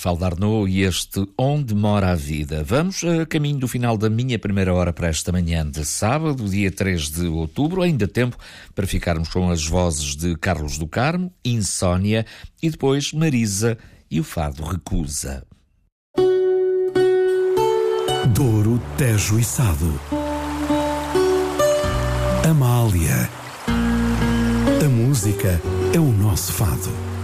Rafael Darnaud e este Onde Mora a Vida. Vamos a caminho do final da minha primeira hora para esta manhã de sábado, dia 3 de outubro. Ainda tempo para ficarmos com as vozes de Carlos do Carmo, Insónia e depois Marisa e o Fado Recusa. Douro, Tejo e Sado. Amália. A música é o nosso fado.